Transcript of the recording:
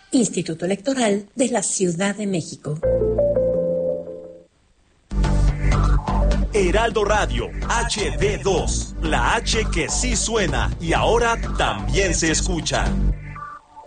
Instituto Electoral de la Ciudad de México. Heraldo Radio, HD2, la H que sí suena y ahora también se escucha.